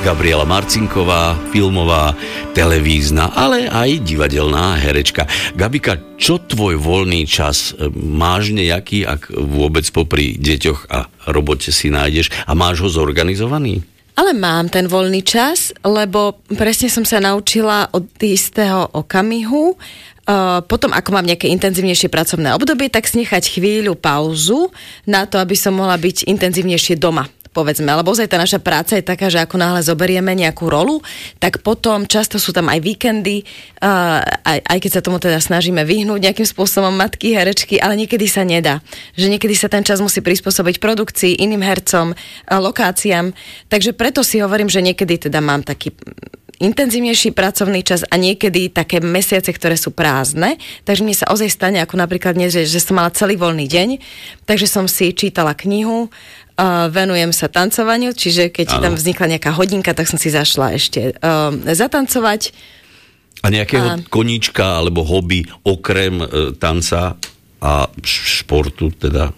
Gabriela Marcinková, filmová, televízna, ale aj divadelná herečka. Gabika, čo tvoj voľný čas? Máš nejaký, ak vôbec popri deťoch a robote si nájdeš a máš ho zorganizovaný? Ale mám ten voľný čas, lebo presne som sa naučila od istého okamihu, potom, ako mám nejaké intenzívnejšie pracovné obdobie, tak si nechať chvíľu pauzu na to, aby som mohla byť intenzívnejšie doma, povedzme. Lebo ozaj tá naša práca je taká, že ako náhle zoberieme nejakú rolu, tak potom často sú tam aj víkendy, aj keď sa tomu teda snažíme vyhnúť nejakým spôsobom matky, herečky, ale niekedy sa nedá. Že niekedy sa ten čas musí prispôsobiť produkcii, iným hercom, lokáciám. Takže preto si hovorím, že niekedy teda mám taký intenzívnejší pracovný čas a niekedy také mesiace, ktoré sú prázdne. Takže mne sa ozaj stane, ako napríklad dnes, že som mala celý voľný deň, takže som si čítala knihu, venujem sa tancovaniu, čiže keď tam vznikla nejaká hodinka, tak som si zašla ešte zatancovať. A nejakého koníčka alebo hobby okrem tanca a športu teda?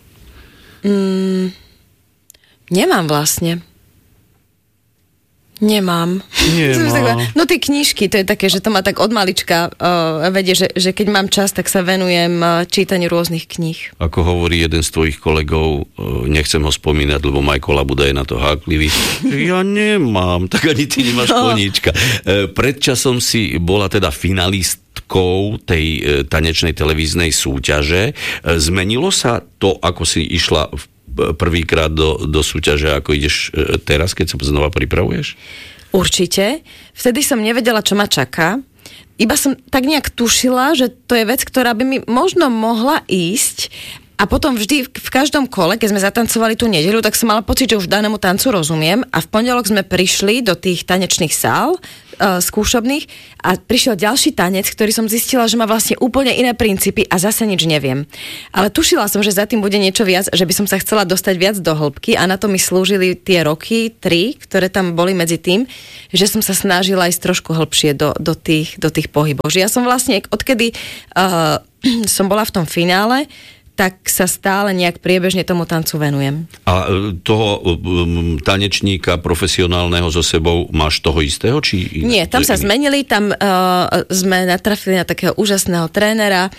Nemám vlastne. Nemám. No tie knižky, to je také, že to ma tak od malička vedie, že keď mám čas, tak sa venujem čítaniu rôznych kníh. Ako hovorí jeden z tvojich kolegov, nechcem ho spomínať, lebo Majko Labuda je na to háklivý. Ja nemám, tak ani ty nemáš koníčka. Pred časom si bola teda finalistkou tej tanečnej televíznej súťaže. Zmenilo sa to, ako si išla prvýkrát do súťaže, ako ideš teraz, keď sa znova pripravuješ? Určite. Vtedy som nevedela, čo ma čaká. Iba som tak nejak tušila, že to je vec, ktorá by mi možno mohla ísť. A potom vždy, v každom kole, keď sme zatancovali tú nedeľu, tak som mala pocit, že už danému tancu rozumiem. A v pondelok sme prišli do tých tanečných sál skúšobných a prišiel ďalší tanec, ktorý som zistila, že má vlastne úplne iné princípy a zase nič neviem. Ale tušila som, že za tým bude niečo viac, že by som sa chcela dostať viac do hĺbky a na to mi slúžili tie roky, 3, ktoré tam boli medzi tým, že som sa snažila ísť trošku hĺbšie do tých pohybov. Že ja som vlastne, odkedy som bola v tom finále, tak sa stále nejak priebežne tomu tancu venujem. A toho tanečníka profesionálneho so sebou máš toho istého? Či nie, tam sa zmenili, tam sme natrafili na takého úžasného trénera,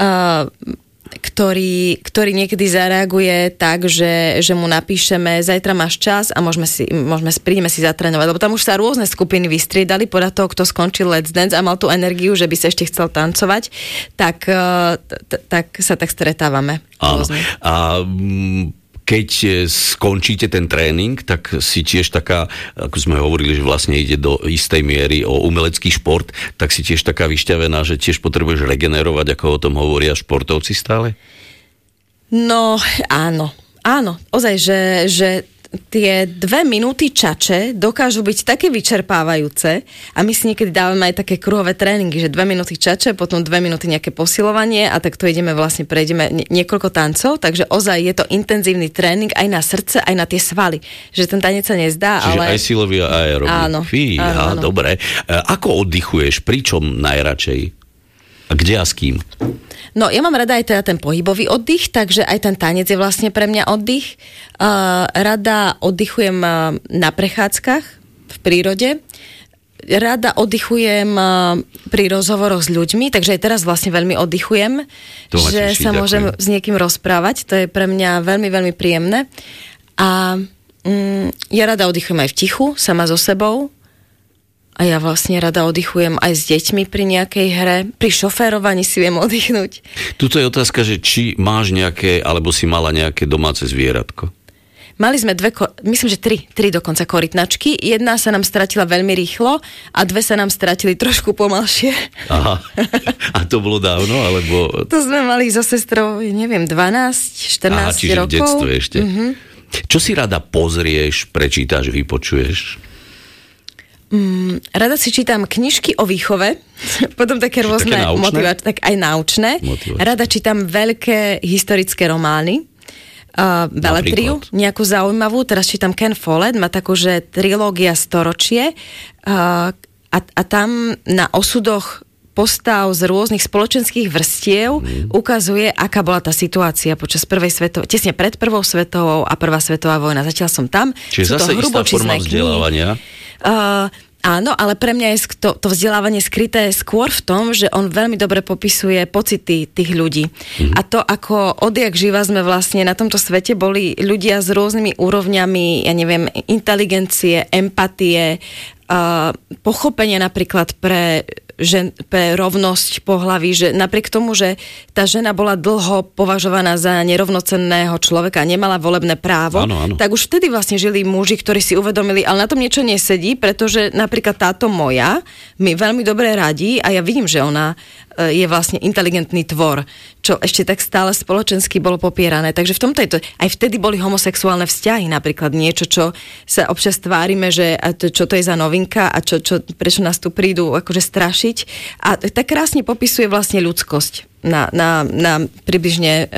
ktorý niekedy zareaguje tak, že mu napíšeme, zajtra máš čas a prídeme si zatrénovať, lebo tam už sa rôzne skupiny vystriedali podľa toho, kto skončil Let's Dance a mal tú energiu, že by sa ešte chcel tancovať, tak sa tak stretávame. Áno. A keď skončíte ten tréning, tak si tiež taká, ako sme hovorili, že vlastne ide do istej miery o umelecký šport, tak si tiež taká vyšťavená, že tiež potrebuješ regenerovať, ako o tom hovoria športovci stále? No, áno. Ozaj, že tie 2 minúty čače dokážu byť také vyčerpávajúce a my si niekedy dávame aj také kruhové tréningy, že 2 minúty čače, potom 2 minúty nejaké posilovanie a tak to prejdeme niekoľko tancov, takže ozaj je to intenzívny tréning aj na srdce, aj na tie svaly. Že ten tanec sa nezdá, čiže ale aj silový a aerobný. Áno. Fíha, dobre. Ako oddychuješ? Pričom najradšej? A kde a s kým? No, ja mám rada aj teda ten pohybový oddych, takže aj ten tanec je vlastne pre mňa oddych. Rada oddychujem na prechádzkach v prírode. Rada oddychujem pri rozhovoroch s ľuďmi, takže aj teraz vlastne veľmi oddychujem, že sa môžem s niekým rozprávať. To je pre mňa veľmi, veľmi príjemné. A ja rada oddychujem aj v tichu, sama so sebou. A ja vlastne rada oddychujem aj s deťmi pri nejakej hre. Pri šoférovaní si viem oddychnúť. Tuto je otázka, že či máš nejaké, alebo si mala nejaké domáce zvieratko? Mali sme myslím, že 3 dokonca korytnačky. Jedna sa nám stratila veľmi rýchlo a 2 sa nám stratili trošku pomalšie. Aha. A to bolo dávno, alebo? To sme mali so sestrou, neviem, 12, 14 čiže rokov. v detstve ešte. Mm-hmm. Čo si rada pozrieš, prečítaš, vypočuješ? Rada si čítam knižky o výchove, potom také rôzne motivačné, tak aj naučné. Rada čítam veľké historické romány, beletriu, nejakú zaujímavú. Teraz čítam Ken Follett, má takú, že trilógia storočie a tam na osudoch postav z rôznych spoločenských vrstiev ukazuje, aká bola tá situácia počas tesne pred prvou svetovou a prvá svetová vojna. Zatiaľ som tam. Čiže zase istá forma vzdelávania. Áno, ale pre mňa je to vzdelávanie skryté skôr v tom, že on veľmi dobre popisuje pocity tých ľudí. A to, ako odjak živa sme vlastne na tomto svete boli ľudia s rôznymi úrovňami, ja neviem, inteligencie, empatie, pochopenie napríklad pre rovnosť pohlaví, že napriek tomu, že tá žena bola dlho považovaná za nerovnocenného človeka a nemala volebné právo, áno. tak už vtedy vlastne žili muži, ktorí si uvedomili, ale na tom niečo nesedí, pretože napríklad táto moja mi veľmi dobre radí a ja vidím, že ona je vlastne inteligentný tvor, čo ešte tak stále spoločensky bolo popierané. Takže v tomto aj vtedy boli homosexuálne vzťahy, napríklad niečo, čo sa občas tvárime, že čo to je za novinka a prečo nás tu prídu akože strašiť. A tak krásne popisuje vlastne ľudskosť na približne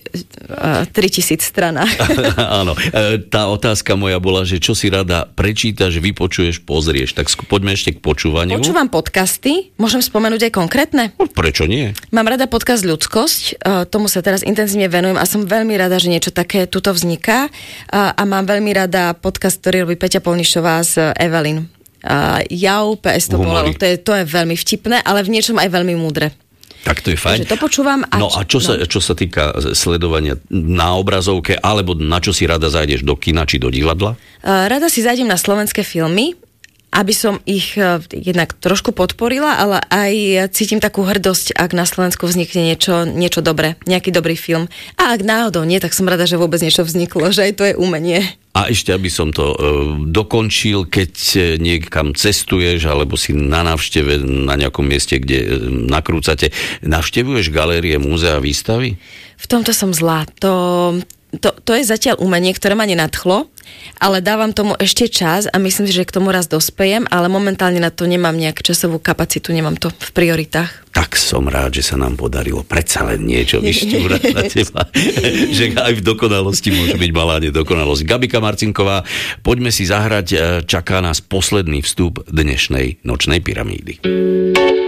3000 stranách. Áno. Tá otázka moja bola, že čo si rada prečítaš, vypočuješ, pozrieš. Tak poďme ešte k počúvaniu. Počúvam podcasty. Môžem spomenúť aj konkrétne? Prečo nie? Mám rada podcast Ľudskosť. Tomu sa teraz intenzívne venujem a som veľmi rada, že niečo také tuto vzniká. A mám veľmi rada podcast, ktorý robí Peťa Polnišová s Evelyn. Jau, PS to bolo. To je veľmi vtipné, ale v niečom aj veľmi múdre. Tak to je fajn. Takže to počúvam. Čo sa týka sledovania na obrazovke, alebo na čo si rada zájdeš, do kina či do divadla? Rada si zájdem na slovenské filmy, aby som ich jednak trošku podporila, ale aj cítim takú hrdosť, ak na Slovensku vznikne niečo dobré, nejaký dobrý film. A ak náhodou nie, tak som rada, že vôbec niečo vzniklo, že aj to je umenie. A ešte, aby som to dokončil, keď niekam cestuješ, alebo si na návšteve na nejakom mieste, kde nakrúcate, navštevuješ galérie, múzea, výstavy? V tomto som zlá. To je zatiaľ umenie, ktoré ma nenadchlo, ale dávam tomu ešte čas a myslím si, že k tomu raz dospejem, ale momentálne na to nemám nejakú časovú kapacitu, nemám to v prioritách. Tak som rád, že sa nám podarilo predsa len niečo vyšťúrať na teba. Že aj v dokonalosti môže byť malá nedokonalosť. Gabika Marcinková, poďme si zahrať, čaká nás posledný vstup dnešnej nočnej pyramídy.